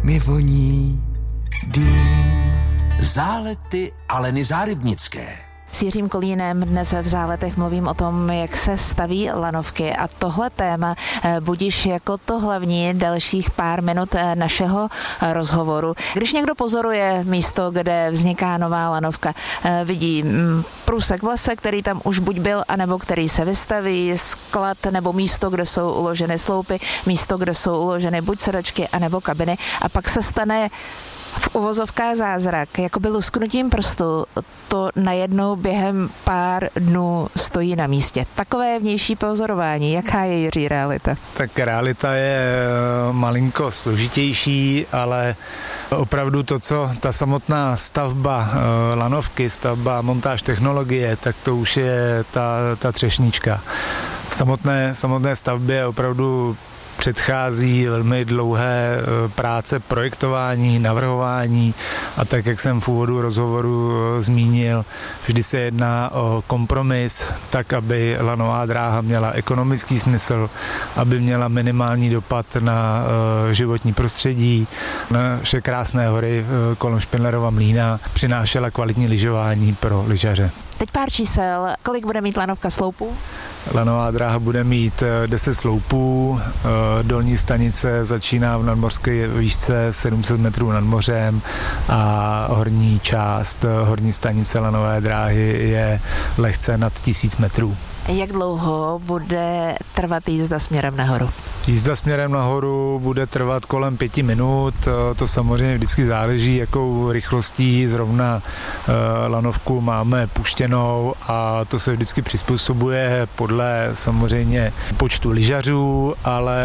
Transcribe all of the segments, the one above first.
mi voní dým. Zálety Aleny Zárybnické. S Jiřím Kolínem dnes v Záletech mluvím o tom, jak se staví lanovky, a tohle téma budíš jako to hlavní dalších pár minut našeho rozhovoru. Když někdo pozoruje místo, kde vzniká nová lanovka, vidí průsek v lese, který tam už buď byl, anebo který se vystaví, sklad nebo místo, kde jsou uloženy sloupy, místo, kde jsou uloženy buď sedačky, anebo kabiny, a pak se stane v uvozovkách zázrak, jako by lusknutím prstu to najednou během pár dnů stojí na místě. Takové vnější pozorování. Jaká je, Jiří, realita? Tak realita je malinko složitější, ale opravdu to, co ta samotná stavba lanovky, stavba montáž technologie, tak to už je ta třešnička. Samotné stavbě opravdu předchází velmi dlouhé práce projektování, navrhování, a tak, jak jsem v úvodu rozhovoru zmínil, vždy se jedná o kompromis, tak, aby lanová dráha měla ekonomický smysl, aby měla minimální dopad na životní prostředí. Naše krásné hory kolem Špindlerova Mlýna přinášela kvalitní lyžování pro lyžaře. Teď pár čísel. Kolik bude mít lanovka sloupů? Lanová dráha bude mít 10 sloupů, dolní stanice začíná v nadmořské výšce 700 metrů nad mořem a horní část horní stanice lanové dráhy je lehce nad 1000 metrů. Jak dlouho bude trvat jízda směrem nahoru? Jízda směrem nahoru bude trvat kolem 5 minut, to samozřejmě vždycky záleží, jakou rychlostí. Zrovna lanovku máme puštěnou a to se vždycky přizpůsobuje podle samozřejmě počtu lyžařů, ale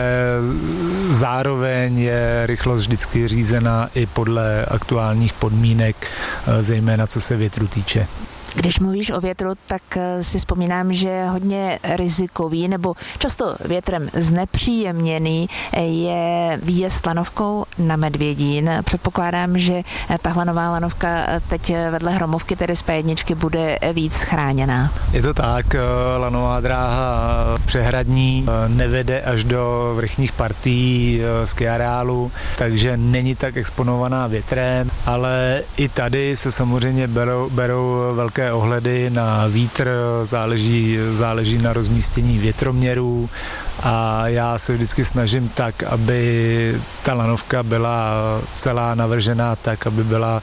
zároveň je rychlost vždycky řízena i podle aktuálních podmínek, zejména co se větru týče. Když mluvíš o větru, tak si vzpomínám, že je hodně rizikový nebo často větrem znepříjemněný je výjezd lanovkou na Medvědín. Předpokládám, že tahle nová lanovka teď vedle Hromovky, tedy z P1, bude víc chráněná. Je to tak, lanová dráha přehradní nevede až do vrchních partií skiareálu, takže není tak exponovaná větrem, ale i tady se samozřejmě berou velké ohledy na vítr, záleží na rozmístění větroměrů a já se vždycky snažím tak, aby ta lanovka byla celá navržená tak, aby byla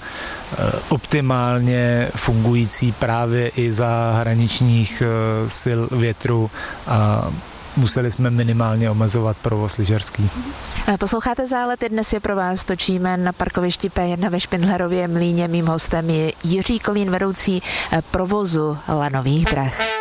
optimálně fungující právě i za hraničních sil větru a museli jsme minimálně omezovat provoz lyžařský. Posloucháte Zálety, dnes je pro vás točíme na parkovišti P1 ve Špindlerově Mlýně. Mým hostem je Jiří Kolín, vedoucí provozu lanových drah.